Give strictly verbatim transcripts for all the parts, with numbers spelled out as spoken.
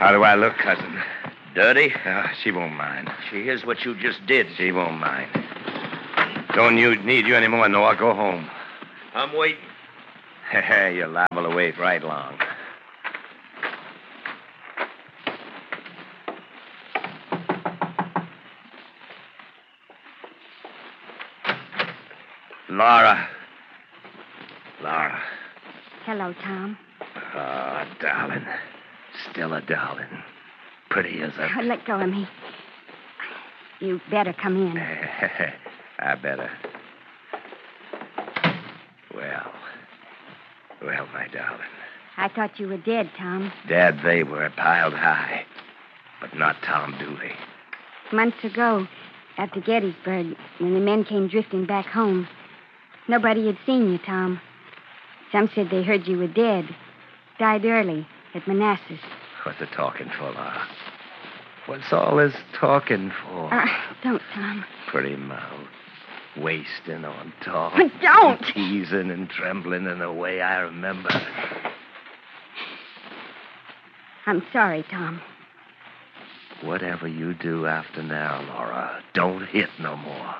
How do I look, cousin? Dirty? Uh, she won't mind. She hears what you just did. She won't mind. Don't you need you anymore, Noah. Go home. I'm waiting. You're liable to wait right long. Laura. Laura. Hello, Tom. Oh, darling. Still a darling. Pretty as a... Oh, let go of me. You better come in. I better. Well. Well, my darling. I thought you were dead, Tom. Dead they were, piled high. But not Tom Dooley. Months ago, after Gettysburg, when the men came drifting back home, nobody had seen you, Tom. Some said they heard you were dead. Died early at Manassas. What's the talking for, Laura? What's all this talking for? Uh, don't, Tom. Pretty mouth. Wasting on talk. Don't! Teasing and trembling in a way I remember. I'm sorry, Tom. Whatever you do after now, Laura, don't hit no more.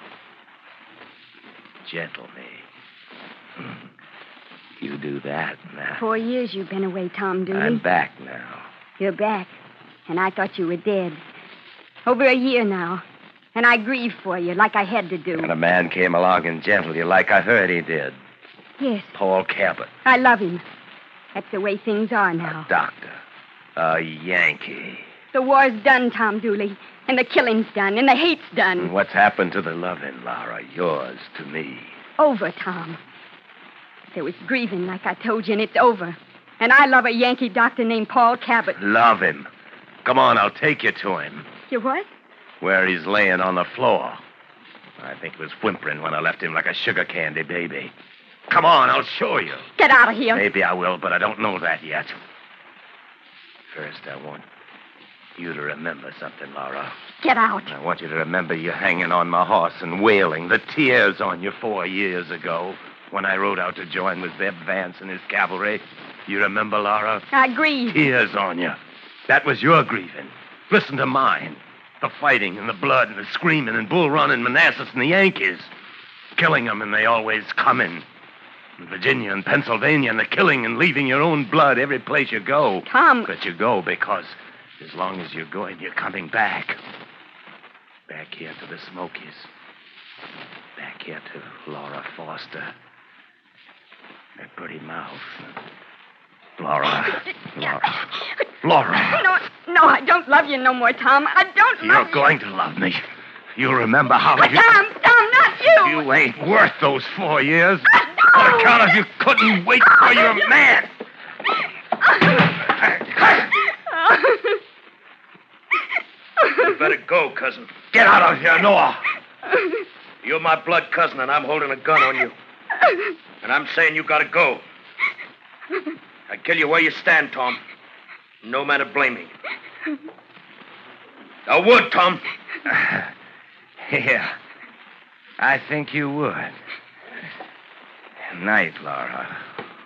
Gentle me. You do that now. Four years you've been away, Tom Dooley. I'm back now. You're back, and I thought you were dead. Over a year now, and I grieved for you like I had to do. And a man came along and gentled you like I heard he did. Yes. Paul Cabot. I love him. That's the way things are now. A doctor. A Yankee. The war's done, Tom Dooley, and the killing's done, and the hate's done. And what's happened to the loving, Laura? Yours to me. Over, Tom. There was grieving, like I told you, and it's over. And I love a Yankee doctor named Paul Cabot. Love him. Come on, I'll take you to him. You what? Where he's laying on the floor. I think he was whimpering when I left him like a sugar candy baby. Come on, I'll show you. Get out of here. Maybe I will, but I don't know that yet. First, I want you to remember something, Laura. Get out. I want you to remember you hanging on my horse and wailing the tears on you four years ago when I rode out to join with Zeb Vance and his cavalry. You remember, Laura? I grieve. Tears on you. That was your grieving. Listen to mine. The fighting and the blood and the screaming and Bull Run and Manassas and the Yankees. Killing them, and they always coming. And Virginia and Pennsylvania and the killing and leaving your own blood every place you go. Tom. But you go because as long as you're going, you're coming back. Back here to the Smokies. Back here to Laura Foster. That pretty mouth. Laura. Laura. Laura. No, no, I don't love you no more, Tom. I don't love You're you. going to love me. You remember how But you... Tom, Tom, not you. You ain't worth those four years. No. On account of you couldn't wait for your man. You better go, cousin. Get out of here, Noah. You're my blood cousin, and I'm holding a gun on you. And I'm saying you gotta go. I'd kill you where you stand, Tom. No man to blame me. I would, Tom. Yeah. I think you would. Night, Laura.